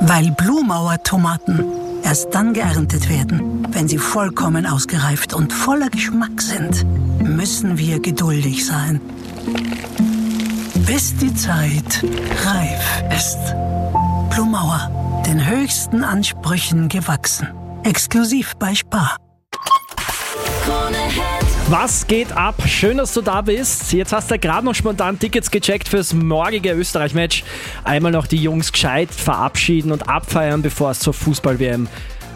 Weil Blumauer Tomaten erst dann geerntet werden, wenn sie vollkommen ausgereift und voller Geschmack sind, müssen wir geduldig sein. Bis die Zeit reif ist. Blumauer, den höchsten Ansprüchen gewachsen. Exklusiv bei Spar. Was geht ab? Schön, dass du da bist. Jetzt hast du gerade noch spontan Tickets gecheckt fürs morgige Österreich-Match. Einmal noch die Jungs gescheit verabschieden und abfeiern, bevor es zur Fußball-WM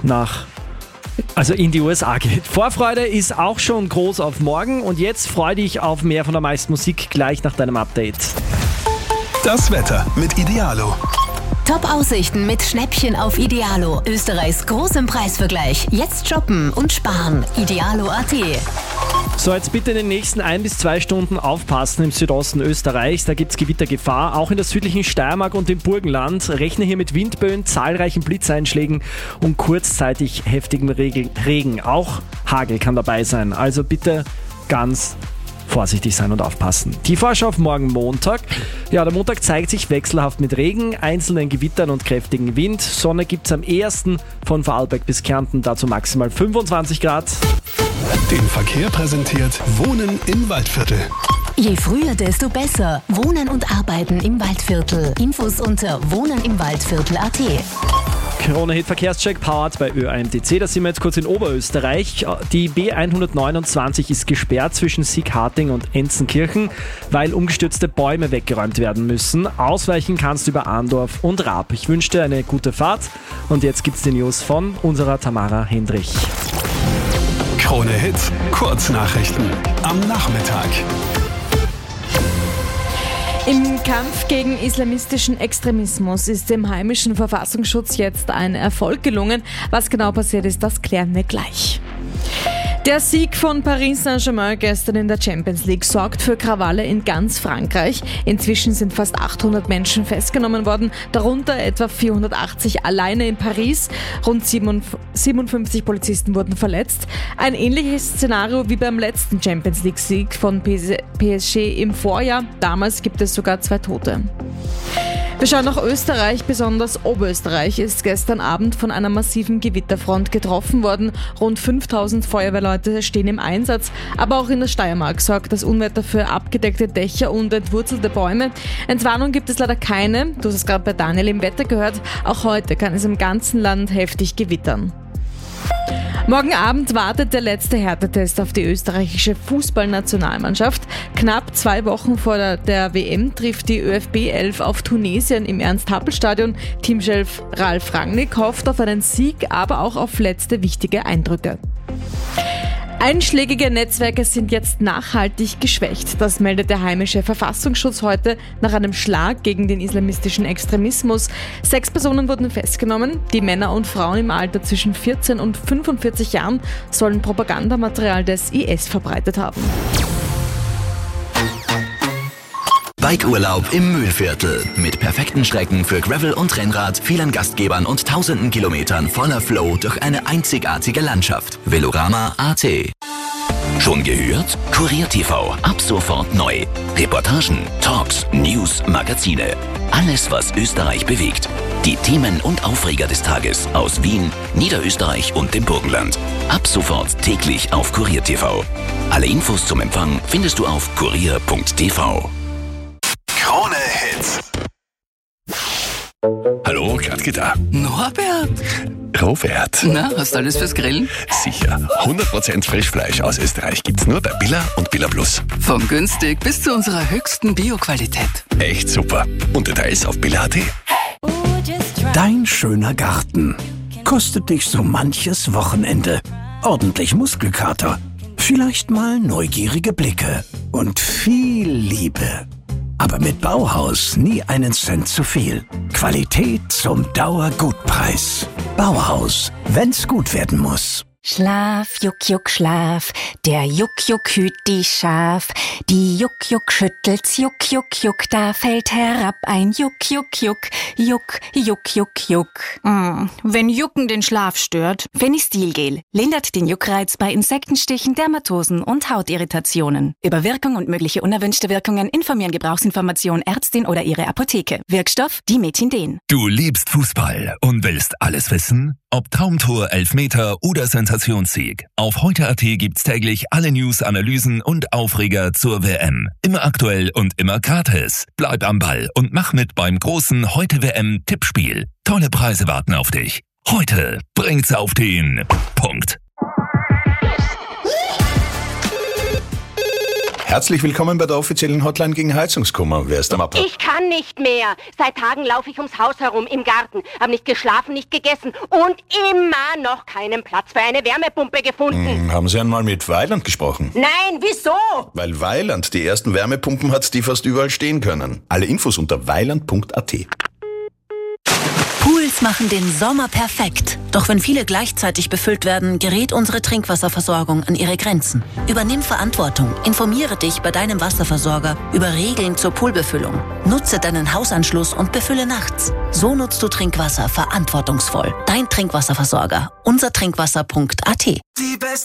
in die USA geht. Vorfreude ist auch schon groß auf morgen und jetzt freu dich auf mehr von der meisten Musik gleich nach deinem Update. Das Wetter mit Idealo. Top-Aussichten mit Schnäppchen auf Idealo. Österreichs großem Preisvergleich. Jetzt shoppen und sparen. Idealo.at. So, jetzt bitte in den nächsten 1 bis 2 Stunden aufpassen im Südosten Österreichs. Da gibt es Gewittergefahr. Auch in der südlichen Steiermark und im Burgenland. Rechne hier mit Windböen, zahlreichen Blitzeinschlägen und kurzzeitig heftigem Regen. Auch Hagel kann dabei sein. Also bitte ganz vorsichtig sein und aufpassen. Die Vorschau auf morgen Montag. Ja, der Montag zeigt sich wechselhaft mit Regen, einzelnen Gewittern und kräftigem Wind. Sonne gibt es am ehesten von Vorarlberg bis Kärnten, dazu maximal 25 Grad. Den Verkehr präsentiert Wohnen im Waldviertel. Je früher, desto besser. Wohnen und Arbeiten im Waldviertel. Infos unter wohnenimwaldviertel.at. Corona-Hit-Verkehrscheck powered bei ÖAMTC. Da sind wir jetzt kurz in Oberösterreich. Die B129 ist gesperrt zwischen Siegharting und Enzenkirchen, weil umgestürzte Bäume weggeräumt werden müssen. Ausweichen kannst du über Ahndorf und Raab. Ich wünsche dir eine gute Fahrt und jetzt gibt's die News von unserer Tamara Hendrich. Krone-Hit, Kurznachrichten am Nachmittag. Im Kampf gegen islamistischen Extremismus ist dem heimischen Verfassungsschutz jetzt ein Erfolg gelungen. Was genau passiert ist, das klären wir gleich. Der Sieg von Paris Saint-Germain gestern in der Champions League sorgt für Krawalle in ganz Frankreich. Inzwischen sind fast 800 Menschen festgenommen worden, darunter etwa 480 alleine in Paris. Rund 57 Polizisten wurden verletzt. Ein ähnliches Szenario wie beim letzten Champions League-Sieg von PSG im Vorjahr. Damals gibt es sogar 2 Tote. Wir schauen nach Österreich, besonders Oberösterreich ist gestern Abend von einer massiven Gewitterfront getroffen worden. Rund 5000 Feuerwehrleute stehen im Einsatz, aber auch in der Steiermark sorgt das Unwetter für abgedeckte Dächer und entwurzelte Bäume. Entwarnung gibt es leider keine, du hast es gerade bei Daniel im Wetter gehört, auch heute kann es im ganzen Land heftig gewittern. Morgen Abend wartet der letzte Härtetest auf die österreichische Fußballnationalmannschaft. Knapp 2 Wochen vor der WM trifft die ÖFB 11 auf Tunesien im Ernst-Happel-Stadion. Teamchef Ralf Rangnick hofft auf einen Sieg, aber auch auf letzte wichtige Eindrücke. Einschlägige Netzwerke sind jetzt nachhaltig geschwächt. Das meldet der heimische Verfassungsschutz heute nach einem Schlag gegen den islamistischen Extremismus. 6 Personen wurden festgenommen. Die Männer und Frauen im Alter zwischen 14 und 45 Jahren sollen Propagandamaterial des IS verbreitet haben. Bikeurlaub im Mühlviertel. Mit perfekten Strecken für Gravel und Rennrad, vielen Gastgebern und tausenden Kilometern voller Flow durch eine einzigartige Landschaft. Velorama.at. Schon gehört? Kurier TV. Ab sofort neu. Reportagen, Talks, News, Magazine. Alles, was Österreich bewegt. Die Themen und Aufreger des Tages aus Wien, Niederösterreich und dem Burgenland. Ab sofort täglich auf Kurier TV. Alle Infos zum Empfang findest du auf kurier.tv. Krone-Hit. Hallo, Gradgitter. Norbert? Robert. Na, hast du alles fürs Grillen? Sicher. 100% Frischfleisch aus Österreich gibt's nur bei Billa und Billa Plus. Vom günstig bis zu unserer höchsten Bio-Qualität. Echt super. Und Details auf Billa.at. Dein schöner Garten kostet dich so manches Wochenende. Ordentlich Muskelkater, vielleicht mal neugierige Blicke und viel Liebe. Aber mit Bauhaus nie einen Cent zu viel. Qualität zum Dauergutpreis. Bauhaus, wenn's gut werden muss. Schlaf, Juck, Juck, Schlaf, der Juck, Juck hüt die Schaf. Die Juck, Juck schüttelt's, Juck, Juck, Juck, da fällt herab ein Juck, Juck, Juck, Juck, Juck, Juck, Juck. Wenn Jucken den Schlaf stört. Fenistilgel lindert den Juckreiz bei Insektenstichen, Dermatosen und Hautirritationen. Über Wirkung und mögliche unerwünschte Wirkungen informieren Gebrauchsinformation Ärztin oder ihre Apotheke. Wirkstoff Dimethinden. Du liebst Fußball und willst alles wissen? Ob Traumtor, Elfmeter oder Sensationssieg. Auf heute.at gibt's täglich alle News, Analysen und Aufreger zur WM. Immer aktuell und immer gratis. Bleib am Ball und mach mit beim großen Heute-WM-Tippspiel. Tolle Preise warten auf dich. Heute bringt's auf den Punkt. Herzlich willkommen bei der offiziellen Hotline gegen Heizungskummer. Wer ist am Apparat? Ich kann nicht mehr. Seit Tagen laufe ich ums Haus herum im Garten, habe nicht geschlafen, nicht gegessen und immer noch keinen Platz für eine Wärmepumpe gefunden. Haben Sie einmal mit Weiland gesprochen? Nein, wieso? Weil Weiland die ersten Wärmepumpen hat, die fast überall stehen können. Alle Infos unter weiland.at. Pools machen den Sommer perfekt. Doch wenn viele gleichzeitig befüllt werden, gerät unsere Trinkwasserversorgung an ihre Grenzen. Übernimm Verantwortung. Informiere dich bei deinem Wasserversorger über Regeln zur Poolbefüllung. Nutze deinen Hausanschluss und befülle nachts. So nutzt du Trinkwasser verantwortungsvoll. Dein Trinkwasserversorger. Unsertrinkwasser.at. Die besten